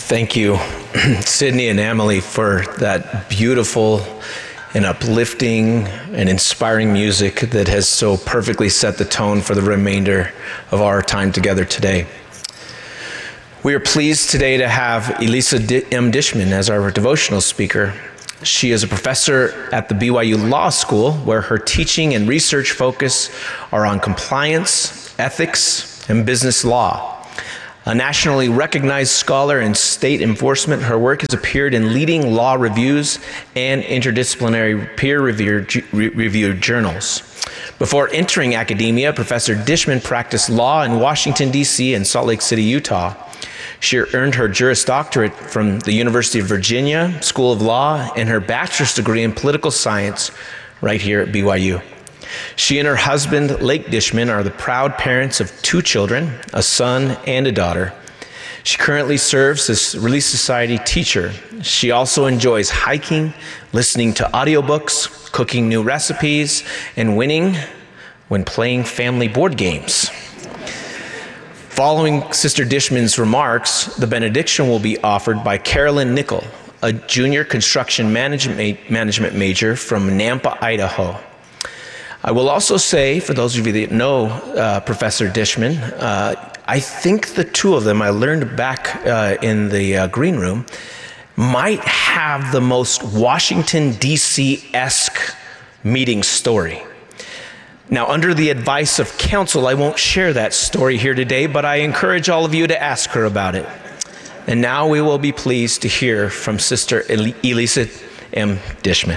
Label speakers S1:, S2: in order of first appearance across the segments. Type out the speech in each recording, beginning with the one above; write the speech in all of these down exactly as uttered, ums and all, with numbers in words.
S1: Thank you, Sydney and Emily, for that beautiful and uplifting and inspiring music that has so perfectly set the tone for the remainder of our time together today. We are pleased today to have Elisa M. Dishman as our devotional speaker. She is a professor at the B Y U Law School, where her teaching and research focus are on compliance, ethics, and business law. A nationally recognized scholar in state enforcement, her work has appeared in leading law reviews and interdisciplinary peer-reviewed journals. Before entering academia, Professor Dishman practiced law in Washington, D C and Salt Lake City, Utah. She earned her Juris Doctorate from the University of Virginia School of Law and her bachelor's degree in political science right here at B Y U. She and her husband, Lake Dishman, are the proud parents of two children, a son and a daughter. She currently serves as Relief Society teacher. She also enjoys hiking, listening to audiobooks, cooking new recipes, and winning when playing family board games. Following Sister Dishman's remarks, the benediction will be offered by Carolyn Nickel, a junior construction management management major from Nampa, Idaho. I will also say, for those of you that know uh, Professor Dishman, uh, I think the two of them, I learned back uh, in the uh, green room, might have the most Washington, D C-esque meeting story. Now, under the advice of counsel, I won't share that story here today, but I encourage all of you to ask her about it. And now we will be pleased to hear from Sister Elisa M. Dishman.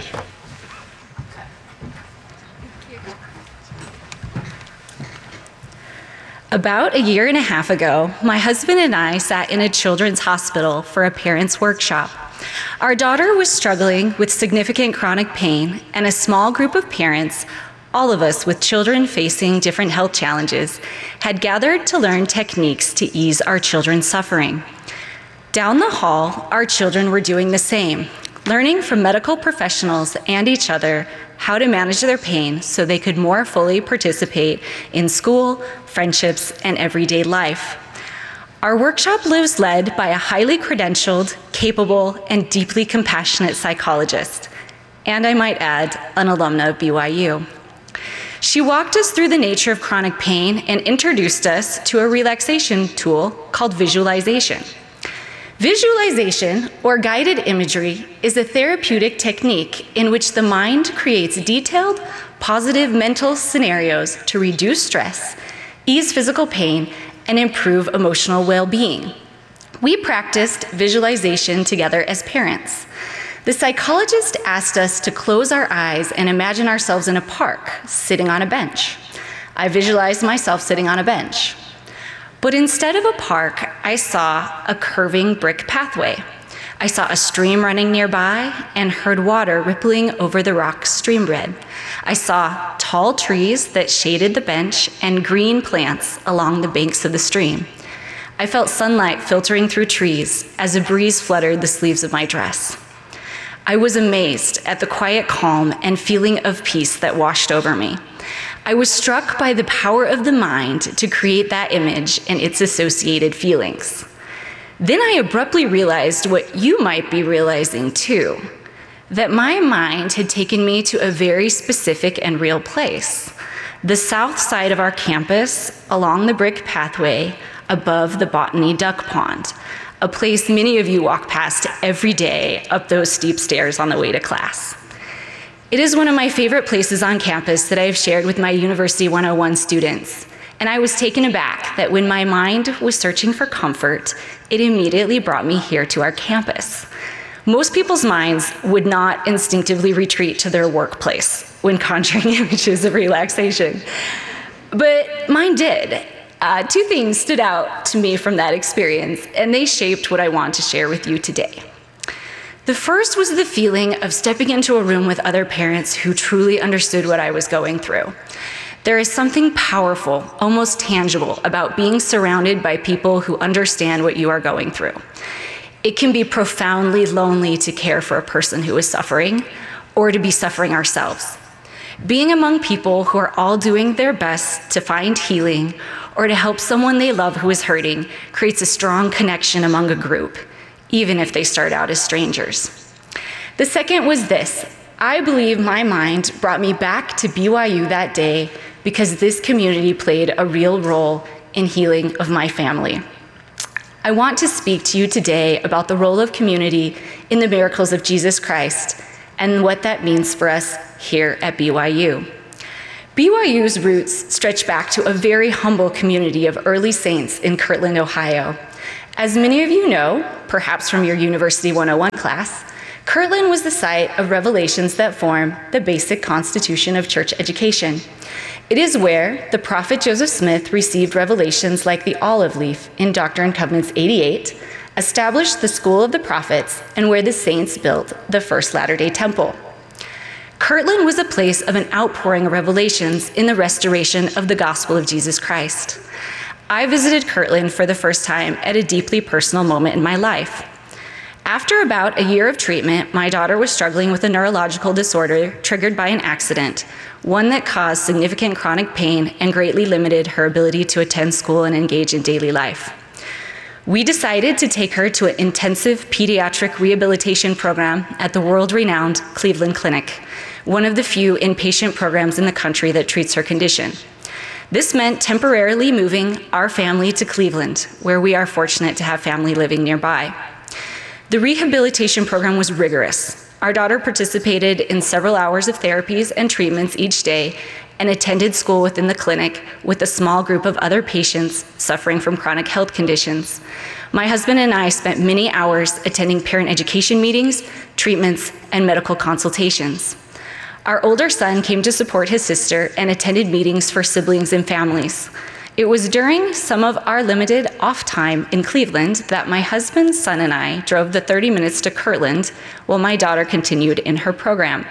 S2: About a year and a half ago, my husband and I sat in a children's hospital for a parents' workshop. Our daughter was struggling with significant chronic pain, and a small group of parents, all of us with children facing different health challenges, had gathered to learn techniques to ease our children's suffering. Down the hall, our children were doing the same, learning from medical professionals and each other how to manage their pain so they could more fully participate in school, friendships, and everyday life. Our workshop was led by a highly credentialed, capable, and deeply compassionate psychologist, and I might add, an alumna of B Y U. She walked us through the nature of chronic pain and introduced us to a relaxation tool called visualization. Visualization, or guided imagery, is a therapeutic technique in which the mind creates detailed, positive mental scenarios to reduce stress, ease physical pain, and improve emotional well-being. We practiced visualization together as parents. The psychologist asked us to close our eyes and imagine ourselves in a park, sitting on a bench. I visualized myself sitting on a bench. But instead of a park, I saw a curving brick pathway. I saw a stream running nearby and heard water rippling over the rock stream bed. I saw tall trees that shaded the bench and green plants along the banks of the stream. I felt sunlight filtering through trees as a breeze fluttered the sleeves of my dress. I was amazed at the quiet calm and feeling of peace that washed over me. I was struck by the power of the mind to create that image and its associated feelings. Then I abruptly realized what you might be realizing too, that my mind had taken me to a very specific and real place, the south side of our campus along the brick pathway above the Botany Duck Pond, a place many of you walk past every day up those steep stairs on the way to class. It is one of my favorite places on campus that I have shared with my University one oh one students, and I was taken aback that when my mind was searching for comfort, it immediately brought me here to our campus. Most people's minds would not instinctively retreat to their workplace when conjuring images of relaxation, but mine did. Uh, two things stood out to me from that experience, and they shaped what I want to share with you today. The first was the feeling of stepping into a room with other parents who truly understood what I was going through. There is something powerful, almost tangible, about being surrounded by people who understand what you are going through. It can be profoundly lonely to care for a person who is suffering, or to be suffering ourselves. Being among people who are all doing their best to find healing or to help someone they love who is hurting creates a strong connection among a group. even if they start out as strangers. The second was this: I believe my mind brought me back to B Y U that day because this community played a real role in healing of my family. I want to speak to you today about the role of community in the miracles of Jesus Christ and what that means for us here at B Y U. B Y U's roots stretch back to a very humble community of early saints in Kirtland, Ohio. As many of you know, perhaps from your University one oh one class, Kirtland was the site of revelations that form the basic constitution of church education. It is where the prophet Joseph Smith received revelations like the olive leaf in Doctrine and Covenants eighty-eight, established the School of the Prophets, and where the saints built the first Latter-day Temple. Kirtland was a place of an outpouring of revelations in the restoration of the gospel of Jesus Christ. I visited Kirtland for the first time at a deeply personal moment in my life. After about a year of treatment, my daughter was struggling with a neurological disorder triggered by an accident, one that caused significant chronic pain and greatly limited her ability to attend school and engage in daily life. We decided to take her to an intensive pediatric rehabilitation program at the world-renowned Cleveland Clinic, one of the few inpatient programs in the country that treats her condition. This meant temporarily moving our family to Cleveland, where we are fortunate to have family living nearby. The rehabilitation program was rigorous. Our daughter participated in several hours of therapies and treatments each day and attended school within the clinic with a small group of other patients suffering from chronic health conditions. My husband and I spent many hours attending parent education meetings, treatments, and medical consultations. Our older son came to support his sister and attended meetings for siblings and families. It was during some of our limited off time in Cleveland that my husband's son and I drove the thirty minutes to Kirtland while my daughter continued in her program.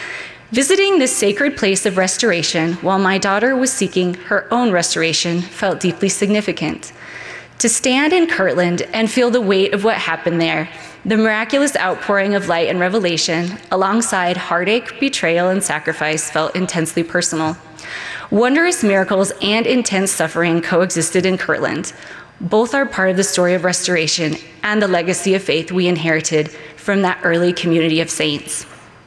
S2: Visiting this sacred place of restoration while my daughter was seeking her own restoration felt deeply significant. To stand in Kirtland and feel the weight of what happened there, the miraculous outpouring of light and revelation, alongside heartache, betrayal, and sacrifice, felt intensely personal. Wondrous miracles and intense suffering coexisted in Kirtland. Both are part of the story of restoration and the legacy of faith we inherited from that early community of saints.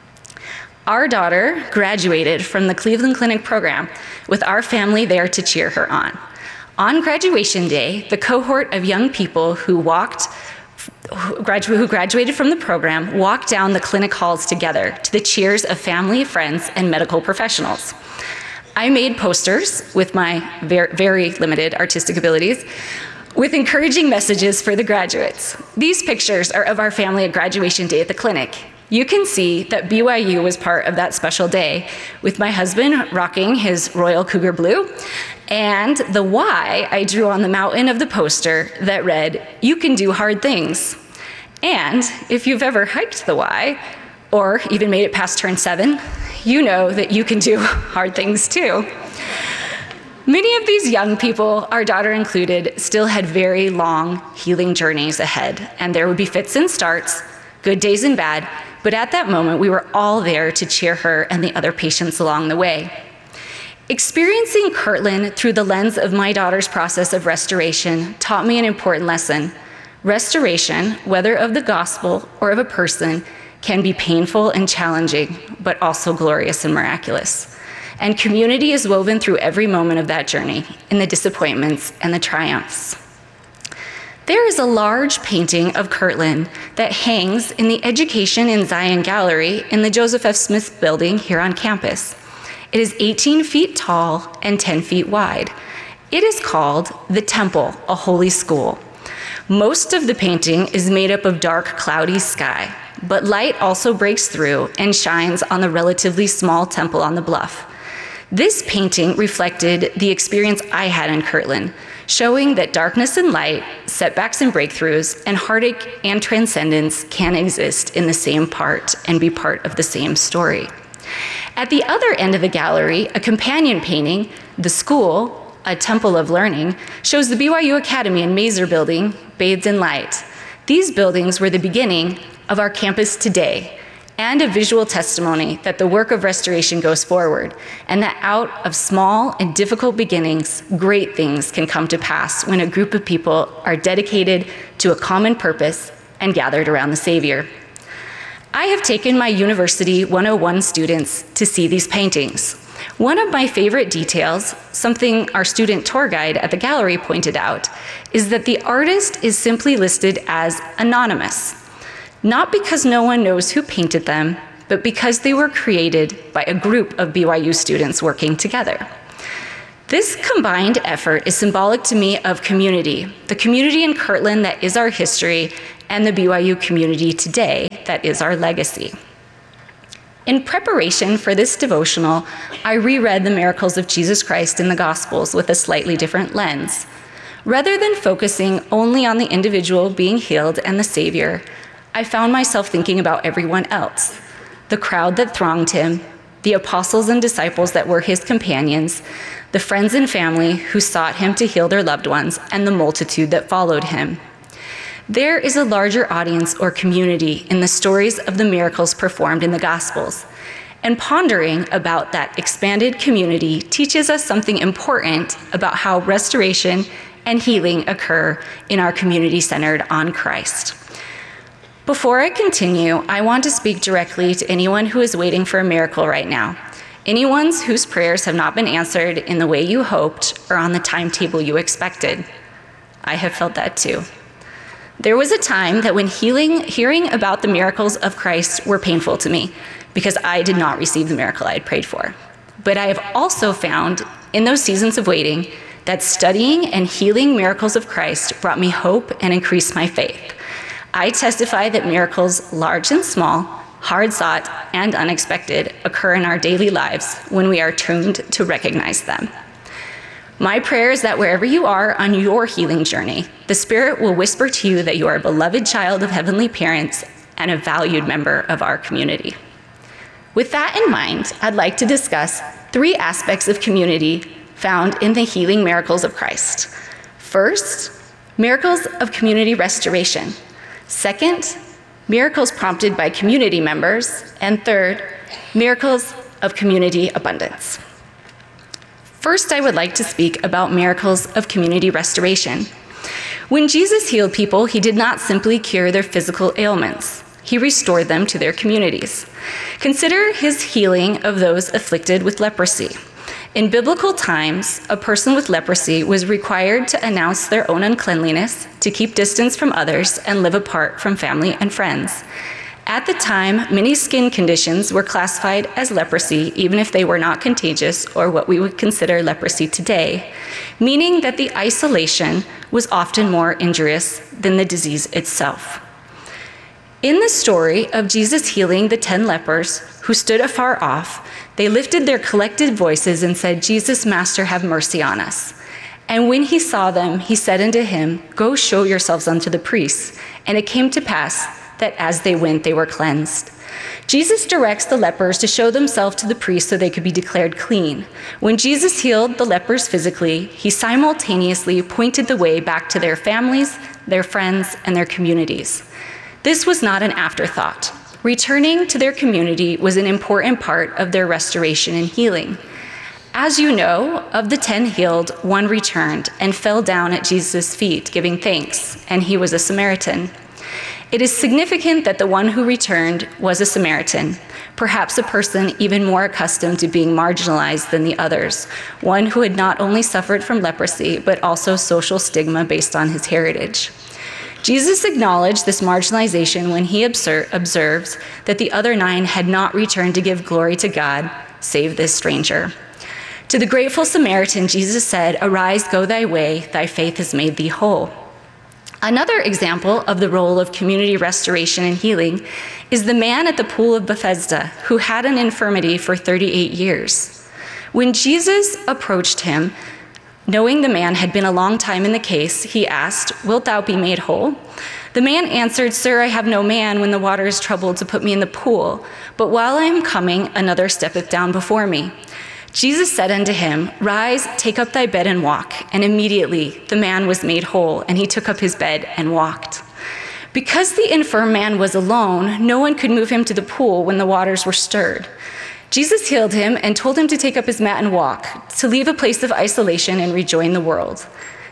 S2: Our daughter graduated from the Cleveland Clinic program with our family there to cheer her on. On graduation day, the cohort of young people who walked who graduated from the program walked down the clinic halls together to the cheers of family, friends, and medical professionals. I made posters with my very, very limited artistic abilities with encouraging messages for the graduates. These pictures are of our family at graduation day at the clinic. You can see that B Y U was part of that special day, with my husband rocking his Royal Cougar Blue, and the Y I drew on the mountain of the poster that read, "You can do hard things." And if you've ever hiked the Y, or even made it past turn seven, you know that you can do hard things too. Many of these young people, our daughter included, still had very long healing journeys ahead, and there would be fits and starts, good days and bad, but at that moment, we were all there to cheer her and the other patients along the way. Experiencing Kirtland through the lens of my daughter's process of restoration taught me an important lesson. Restoration, whether of the gospel or of a person, can be painful and challenging, but also glorious and miraculous. And community is woven through every moment of that journey, in the disappointments and the triumphs. There is a large painting of Kirtland that hangs in the Education in Zion Gallery in the Joseph F. Smith building here on campus. It is eighteen feet tall and ten feet wide. It is called The Temple, a Holy School. Most of the painting is made up of dark, cloudy sky, but light also breaks through and shines on the relatively small temple on the bluff. This painting reflected the experience I had in Kirtland, showing that darkness and light, setbacks and breakthroughs, and heartache and transcendence can exist in the same part and be part of the same story. At the other end of the gallery, a companion painting, The School, a Temple of Learning, shows the B Y U Academy and Mazer building bathed in light. These buildings were the beginning of our campus today, and a visual testimony that the work of restoration goes forward, and that out of small and difficult beginnings, great things can come to pass when a group of people are dedicated to a common purpose and gathered around the Savior. I have taken my University one oh one students to see these paintings. One of my favorite details, something our student tour guide at the gallery pointed out, is that the artist is simply listed as anonymous, not because no one knows who painted them, but because they were created by a group of B Y U students working together. This combined effort is symbolic to me of community, the community in Kirtland that is our history, and the B Y U community today that is our legacy. In preparation for this devotional, I reread the miracles of Jesus Christ in the Gospels with a slightly different lens. Rather than focusing only on the individual being healed and the Savior, I found myself thinking about everyone else, the crowd that thronged him, the apostles and disciples that were his companions, the friends and family who sought him to heal their loved ones, and the multitude that followed him. There is a larger audience or community in the stories of the miracles performed in the Gospels, and pondering about that expanded community teaches us something important about how restoration and healing occur in our community centered on Christ. Before I continue, I want to speak directly to anyone who is waiting for a miracle right now, anyone whose prayers have not been answered in the way you hoped or on the timetable you expected. I have felt that too. There was a time that when healing, hearing about the miracles of Christ were painful to me because I did not receive the miracle I had prayed for. But I have also found in those seasons of waiting that studying and healing miracles of Christ brought me hope and increased my faith. I testify that miracles, large and small, hard sought and unexpected, occur in our daily lives when we are tuned to recognize them. My prayer is that wherever you are on your healing journey, the Spirit will whisper to you that you are a beloved child of heavenly parents and a valued member of our community. With that in mind, I'd like to discuss three aspects of community found in the healing miracles of Christ. First, miracles of community restoration. Second, miracles prompted by community members. And third, miracles of community abundance. First, I would like to speak about miracles of community restoration. When Jesus healed people, he did not simply cure their physical ailments. He restored them to their communities. Consider his healing of those afflicted with leprosy. In biblical times, a person with leprosy was required to announce their own uncleanliness, to keep distance from others, and live apart from family and friends. At the time, many skin conditions were classified as leprosy, even if they were not contagious or what we would consider leprosy today, meaning that the isolation was often more injurious than the disease itself. In the story of Jesus healing the ten lepers who stood afar off, they lifted their collected voices and said, "Jesus, Master, have mercy on us." And when he saw them, he said unto him, "Go show yourselves unto the priests." And it came to pass that as they went, they were cleansed. Jesus directs the lepers to show themselves to the priests so they could be declared clean. When Jesus healed the lepers physically, he simultaneously pointed the way back to their families, their friends, and their communities. This was not an afterthought. Returning to their community was an important part of their restoration and healing. As you know, of the ten healed, one returned and fell down at Jesus' feet, giving thanks, and he was a Samaritan. It is significant that the one who returned was a Samaritan, perhaps a person even more accustomed to being marginalized than the others, one who had not only suffered from leprosy, but also social stigma based on his heritage. Jesus acknowledged this marginalization when he obser- observes that the other nine had not returned to give glory to God, save this stranger. To the grateful Samaritan, Jesus said, "Arise, go thy way, thy faith has made thee whole." Another example of the role of community restoration and healing is the man at the pool of Bethesda who had an infirmity for thirty-eight years. When Jesus approached him, knowing the man had been a long time in the case, he asked, "Wilt thou be made whole?" The man answered, "Sir, I have no man when the water is troubled to put me in the pool, but while I am coming, another steppeth down before me." Jesus said unto him, "Rise, take up thy bed and walk." And immediately the man was made whole, and he took up his bed and walked. Because the infirm man was alone, no one could move him to the pool when the waters were stirred. Jesus healed him and told him to take up his mat and walk, to leave a place of isolation and rejoin the world.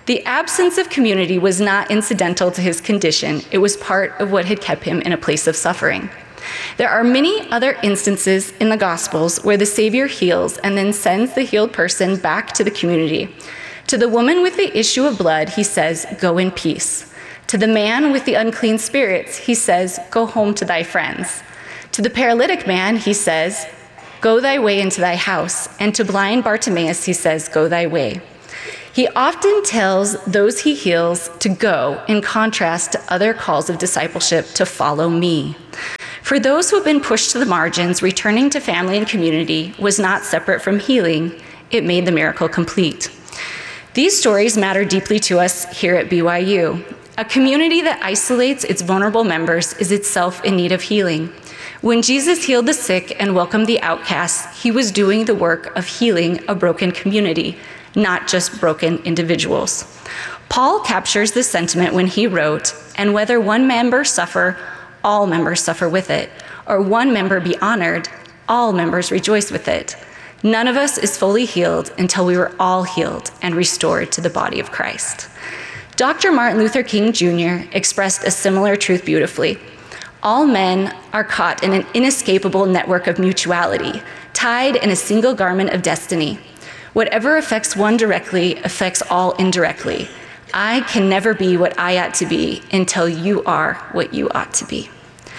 S2: The absence of community was not incidental to his condition. It was part of what had kept him in a place of suffering. There are many other instances in the Gospels where the Savior heals and then sends the healed person back to the community. To the woman with the issue of blood, he says, "Go in peace." To the man with the unclean spirits, he says, "Go home to thy friends." To the paralytic man, he says, "Go thy way into thy house." And to blind Bartimaeus, he says, "Go thy way." He often tells those he heals to go, in contrast to other calls of discipleship to follow me. For those who have been pushed to the margins, returning to family and community was not separate from healing. It made the miracle complete. These stories matter deeply to us here at B Y U. A community that isolates its vulnerable members is itself in need of healing. When Jesus healed the sick and welcomed the outcasts, he was doing the work of healing a broken community, not just broken individuals. Paul captures this sentiment when he wrote, "And whether one member suffer, all members suffer with it, or one member be honored, all members rejoice with it. None of us is fully healed until we were all healed and restored to the body of Christ." Doctor Martin Luther King Junior expressed a similar truth beautifully. All men are caught in an inescapable network of mutuality, tied in a single garment of destiny. Whatever affects one directly affects all indirectly. I can never be what I ought to be until you are what you ought to be.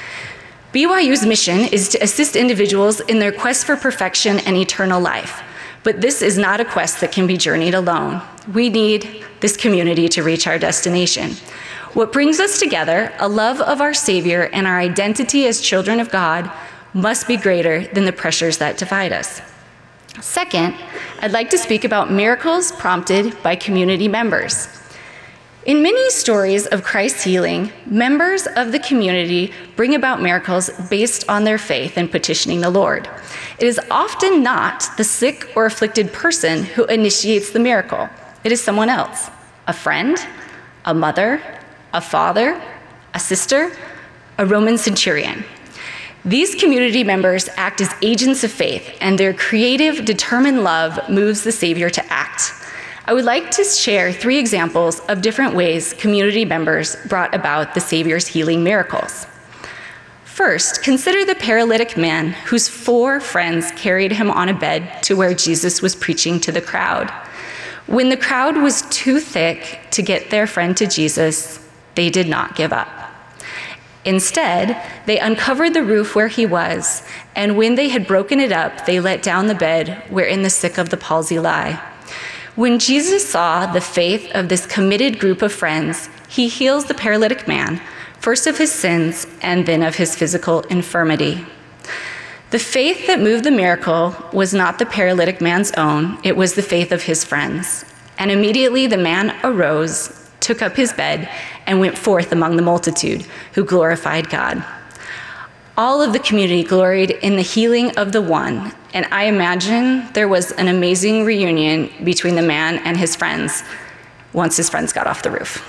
S2: B Y U's mission is to assist individuals in their quest for perfection and eternal life. But this is not a quest that can be journeyed alone. We need this community to reach our destination. What brings us together, a love of our Savior and our identity as children of God, must be greater than the pressures that divide us. Second, I'd like to speak about miracles prompted by community members. In many stories of Christ's healing, members of the community bring about miracles based on their faith in petitioning the Lord. It is often not the sick or afflicted person who initiates the miracle. It is someone else, a friend, a mother, a father, a sister, a Roman centurion. These community members act as agents of faith, and their creative, determined love moves the Savior to act. I would like to share three examples of different ways community members brought about the Savior's healing miracles. First, consider the paralytic man whose four friends carried him on a bed to where Jesus was preaching to the crowd. When the crowd was too thick to get their friend to Jesus, they did not give up. Instead, they uncovered the roof where he was, and when they had broken it up, they let down the bed wherein the sick of the palsy lie. When Jesus saw the faith of this committed group of friends, he heals the paralytic man, first of his sins and then of his physical infirmity. The faith that moved the miracle was not the paralytic man's own, it was the faith of his friends. And immediately the man arose, took up his bed, and went forth among the multitude, who glorified God. All of the community gloried in the healing of the one, and I imagine there was an amazing reunion between the man and his friends once his friends got off the roof.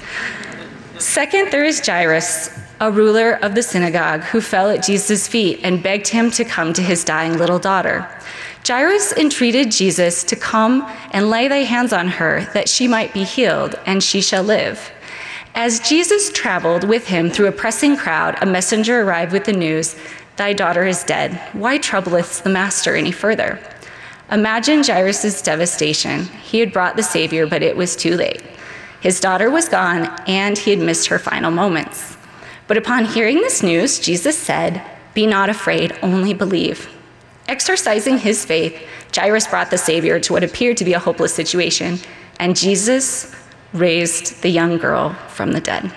S2: Second, there is Jairus, a ruler of the synagogue, who fell at Jesus' feet and begged him to come to his dying little daughter. Jairus entreated Jesus to come and lay thy hands on her, that she might be healed, and she shall live. As Jesus traveled with him through a pressing crowd, a messenger arrived with the news, "Thy daughter is dead. Why troubleth the master any further?" Imagine Jairus' devastation. He had brought the Savior, but it was too late. His daughter was gone, and he had missed her final moments. But upon hearing this news, Jesus said, "Be not afraid, only believe." Exercising his faith, Jairus brought the Savior to what appeared to be a hopeless situation, and Jesus raised the young girl from the dead.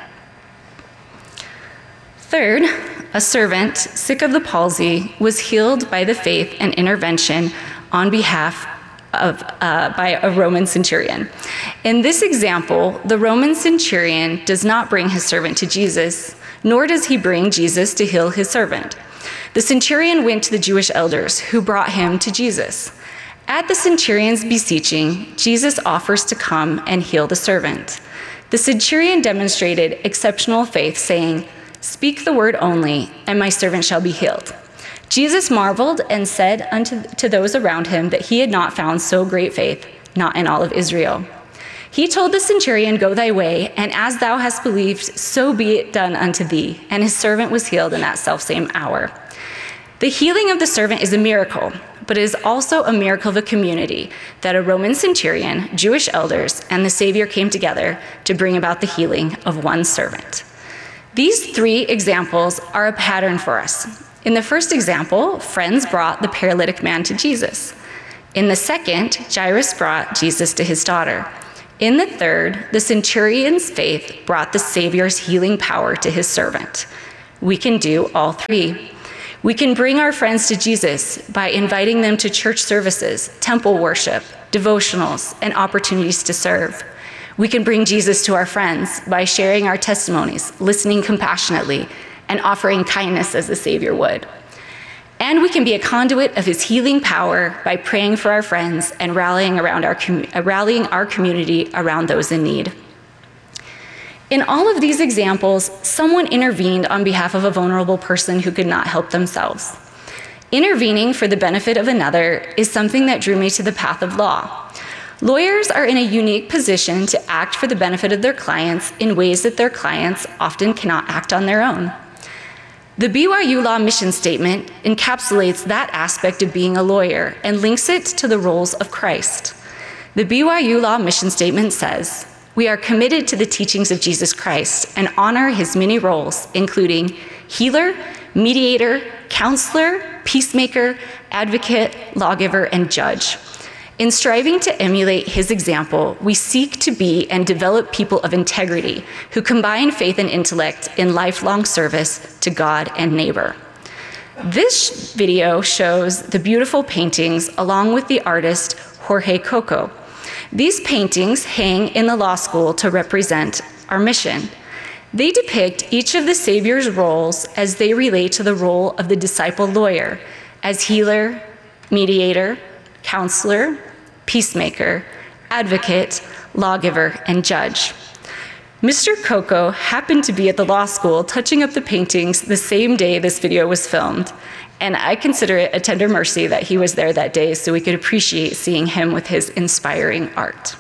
S2: Third, a servant, sick of the palsy, was healed by the faith and intervention on behalf of uh, by a Roman centurion. In this example, the Roman centurion does not bring his servant to Jesus, nor does he bring Jesus to heal his servant. The centurion went to the Jewish elders, who brought him to Jesus. At the centurion's beseeching, Jesus offers to come and heal the servant. The centurion demonstrated exceptional faith, saying, "Speak the word only, and my servant shall be healed." Jesus marveled and said unto to those around him that he had not found so great faith, not in all of Israel. He told the centurion, "Go thy way, and as thou hast believed, so be it done unto thee." And his servant was healed in that selfsame hour. The healing of the servant is a miracle, but it is also a miracle of a community, that a Roman centurion, Jewish elders, and the Savior came together to bring about the healing of one servant. These three examples are a pattern for us. In the first example, friends brought the paralytic man to Jesus. In the second, Jairus brought Jesus to his daughter. In the third, the centurion's faith brought the Savior's healing power to his servant. We can do all three. We can bring our friends to Jesus by inviting them to church services, temple worship, devotionals, and opportunities to serve. We can bring Jesus to our friends by sharing our testimonies, listening compassionately, and offering kindness as the Savior would. And we can be a conduit of his healing power by praying for our friends and rallying around our com- rallying our community around those in need. In all of these examples, someone intervened on behalf of a vulnerable person who could not help themselves. Intervening for the benefit of another is something that drew me to the path of law. Lawyers are in a unique position to act for the benefit of their clients in ways that their clients often cannot act on their own. The B Y U Law mission statement encapsulates that aspect of being a lawyer and links it to the roles of Christ. The B Y U Law mission statement says, "We are committed to the teachings of Jesus Christ and honor his many roles, including healer, mediator, counselor, peacemaker, advocate, lawgiver, and judge. In striving to emulate his example, we seek to be and develop people of integrity who combine faith and intellect in lifelong service to God and neighbor." This video shows the beautiful paintings along with the artist Jorge Coco. These paintings hang in the law school to represent our mission. They depict each of the Savior's roles as they relate to the role of the disciple lawyer, as healer, mediator, counselor, peacemaker, advocate, lawgiver, and judge. Mister Coco happened to be at the law school touching up the paintings the same day this video was filmed, and I consider it a tender mercy that he was there that day so we could appreciate seeing him with his inspiring art.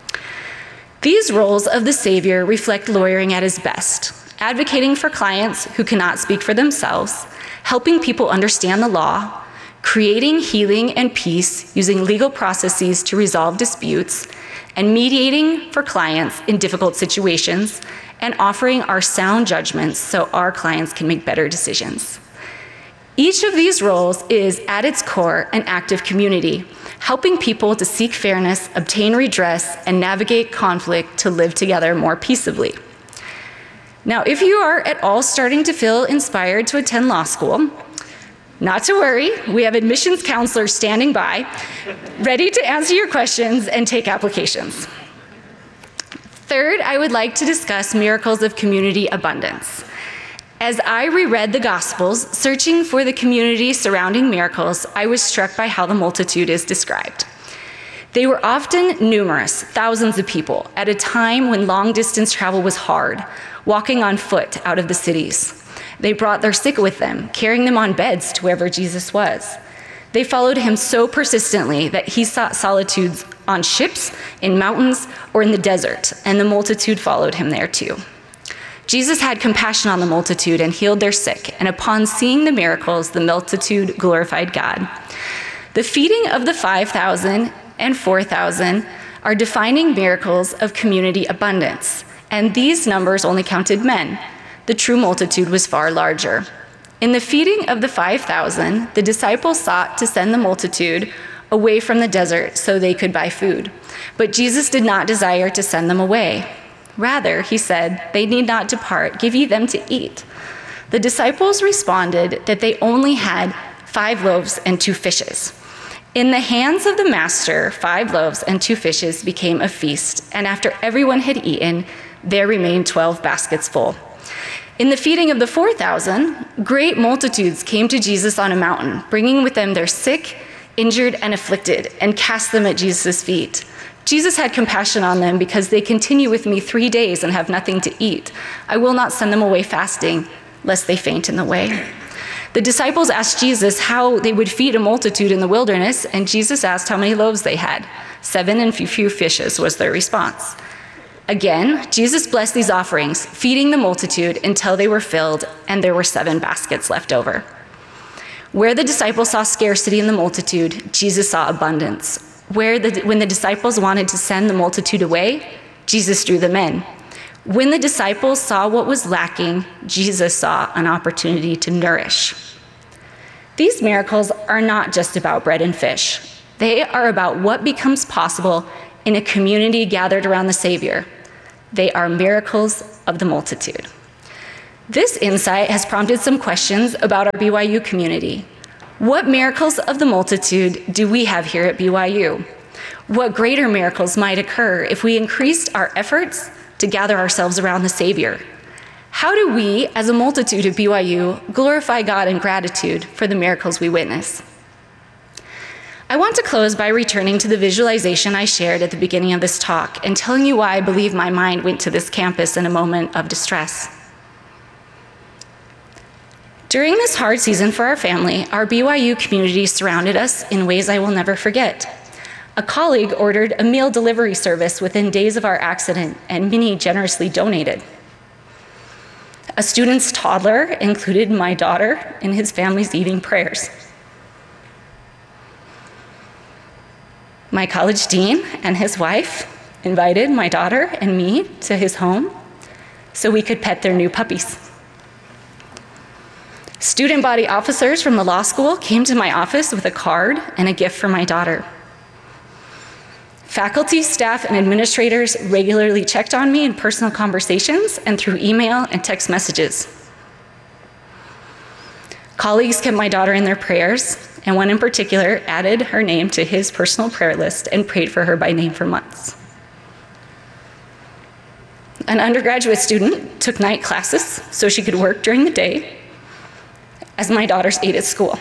S2: These roles of the Savior reflect lawyering at his best, advocating for clients who cannot speak for themselves, helping people understand the law, creating healing and peace using legal processes to resolve disputes, and mediating for clients in difficult situations, and offering our sound judgments so our clients can make better decisions. Each of these roles is, at its core, an act of community, helping people to seek fairness, obtain redress, and navigate conflict to live together more peaceably. Now, if you are at all starting to feel inspired to attend law school, not to worry, we have admissions counselors standing by, ready to answer your questions and take applications. Third, I would like to discuss miracles of community abundance. As I reread the Gospels, searching for the community surrounding miracles, I was struck by how the multitude is described. They were often numerous, thousands of people, at a time when long-distance travel was hard, walking on foot out of the cities. They brought their sick with them, carrying them on beds to wherever Jesus was. They followed him so persistently that he sought solitudes on ships, in mountains, or in the desert, and the multitude followed him there too. Jesus had compassion on the multitude and healed their sick, and upon seeing the miracles, the multitude glorified God. The feeding of the five thousand and four thousand are defining miracles of community abundance, and these numbers only counted men. The true multitude was far larger. In the feeding of the five thousand, the disciples sought to send the multitude away from the desert so they could buy food. But Jesus did not desire to send them away. Rather, he said, "They need not depart. Give ye them to eat." The disciples responded that they only had five loaves and two fishes. In the hands of the master, five loaves and two fishes became a feast, and after everyone had eaten, there remained twelve baskets full. In the feeding of the four thousand, great multitudes came to Jesus on a mountain, bringing with them their sick, injured, and afflicted, and cast them at Jesus' feet. Jesus had compassion on them because they continue with me three days and have nothing to eat. I will not send them away fasting, lest they faint in the way. The disciples asked Jesus how they would feed a multitude in the wilderness, and Jesus asked how many loaves they had. Seven and few fishes was their response. Again, Jesus blessed these offerings, feeding the multitude until they were filled and there were seven baskets left over. Where the disciples saw scarcity in the multitude, Jesus saw abundance. Where the, when the disciples wanted to send the multitude away, Jesus drew them in. When the disciples saw what was lacking, Jesus saw an opportunity to nourish. These miracles are not just about bread and fish. They are about what becomes possible in a community gathered around the Savior. They are miracles of the multitude. This insight has prompted some questions about our B Y U community. What miracles of the multitude do we have here at B Y U? What greater miracles might occur if we increased our efforts to gather ourselves around the Savior? How do we, as a multitude of B Y U, glorify God in gratitude for the miracles we witness? I want to close by returning to the visualization I shared at the beginning of this talk and telling you why I believe my mind went to this campus in a moment of distress. During this hard season for our family, our B Y U community surrounded us in ways I will never forget. A colleague ordered a meal delivery service within days of our accident, and many generously donated. A student's toddler included my daughter in his family's evening prayers. My college dean and his wife invited my daughter and me to his home so we could pet their new puppies. Student body officers from the law school came to my office with a card and a gift for my daughter. Faculty, staff, and administrators regularly checked on me in personal conversations and through email and text messages. Colleagues kept my daughter in their prayers, and one in particular added her name to his personal prayer list and prayed for her by name for months. An undergraduate student took night classes so she could work during the day as my daughters ate at school.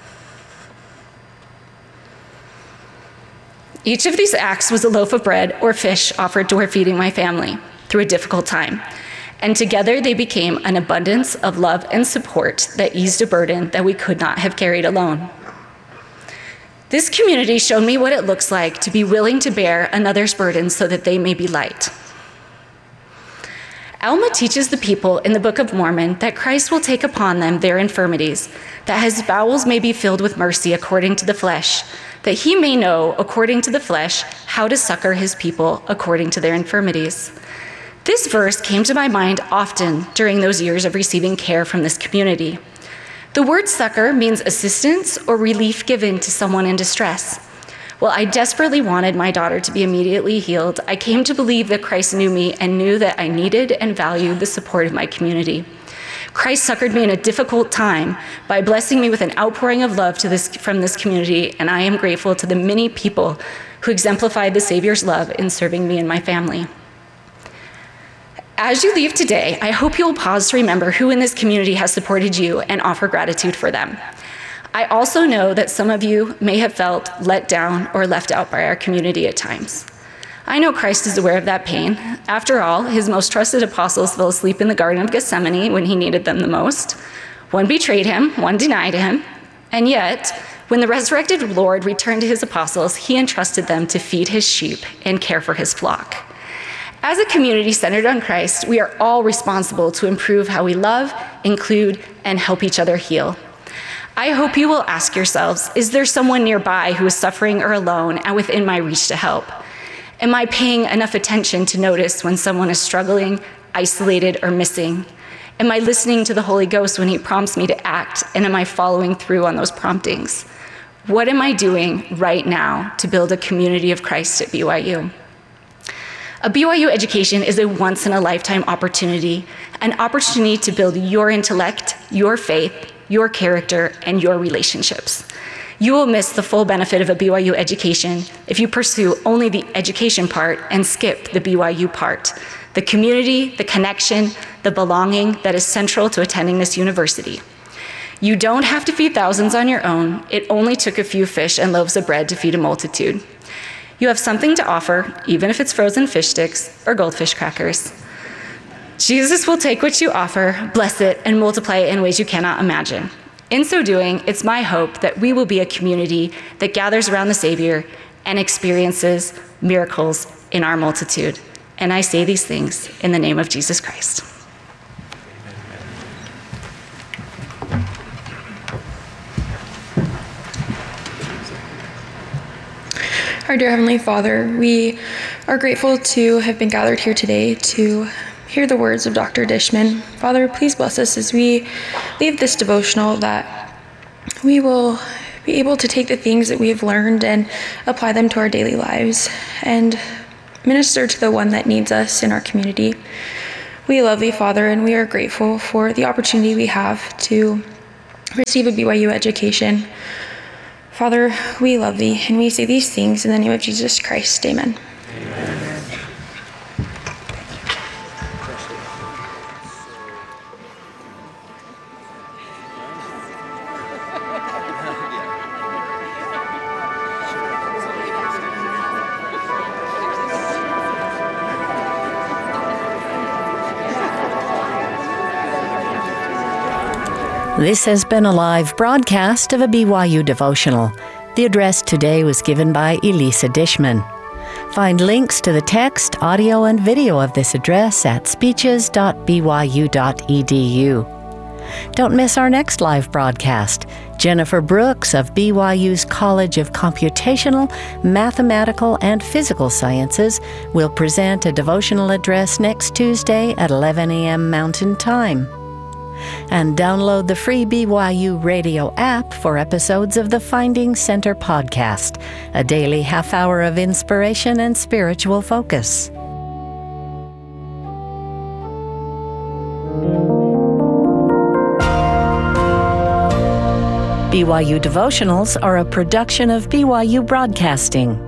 S2: Each of these acts was a loaf of bread or fish offered toward feeding my family through a difficult time. And together they became an abundance of love and support that eased a burden that we could not have carried alone. This community showed me what it looks like to be willing to bear another's burdens so that they may be light. Alma teaches the people in the Book of Mormon that Christ will take upon them their infirmities, that his bowels may be filled with mercy according to the flesh, that he may know, according to the flesh, how to succor his people according to their infirmities. This verse came to my mind often during those years of receiving care from this community. The word succor means assistance or relief given to someone in distress. While I desperately wanted my daughter to be immediately healed, I came to believe that Christ knew me and knew that I needed and valued the support of my community. Christ succored me in a difficult time by blessing me with an outpouring of love to this, from this community, and I am grateful to the many people who exemplified the Savior's love in serving me and my family. As you leave today, I hope you'll pause to remember who in this community has supported you and offer gratitude for them. I also know that some of you may have felt let down or left out by our community at times. I know Christ is aware of that pain. After all, his most trusted apostles fell asleep in the Garden of Gethsemane when he needed them the most. One betrayed him, one denied him, and yet, when the resurrected Lord returned to his apostles, he entrusted them to feed his sheep and care for his flock. As a community centered on Christ, we are all responsible to improve how we love, include, and help each other heal. I hope you will ask yourselves, is there someone nearby who is suffering or alone and within my reach to help? Am I paying enough attention to notice when someone is struggling, isolated, or missing? Am I listening to the Holy Ghost when he prompts me to act, and am I following through on those promptings? What am I doing right now to build a community of Christ at B Y U? A B Y U education is a once-in-a-lifetime opportunity, an opportunity to build your intellect, your faith, your character, and your relationships. You will miss the full benefit of a B Y U education if you pursue only the education part and skip the B Y U part, the community, the connection, the belonging that is central to attending this university. You don't have to feed thousands on your own. It only took a few fish and loaves of bread to feed a multitude. You have something to offer, even if it's frozen fish sticks or goldfish crackers. Jesus will take what you offer, bless it, and multiply it in ways you cannot imagine. In so doing, it's my hope that we will be a community that gathers around the Savior and experiences miracles in our multitude. And I say these things in the name of Jesus Christ.
S3: Our dear Heavenly Father, we are grateful to have been gathered here today to hear the words of Doctor Dishman. Father, please bless us as we leave this devotional, that we will be able to take the things that we have learned and apply them to our daily lives and minister to the one that needs us in our community. We love thee, Father, and we are grateful for the opportunity we have to receive a B Y U education. Father, we love thee, and we say these things in the name of Jesus Christ. Amen.
S1: Amen.
S4: This has been a live broadcast of a B Y U devotional. The address today was given by Elisa Dishman. Find links to the text, audio, and video of this address at speeches dot b y u dot e d u. Don't miss our next live broadcast. Jennifer Brooks of B Y U's College of Computational, Mathematical, and Physical Sciences will present a devotional address next Tuesday at eleven a.m. Mountain Time. And download the free B Y U radio app for episodes of the Finding Center podcast, a daily half hour of inspiration and spiritual focus. B Y U devotionals are a production of B Y U Broadcasting.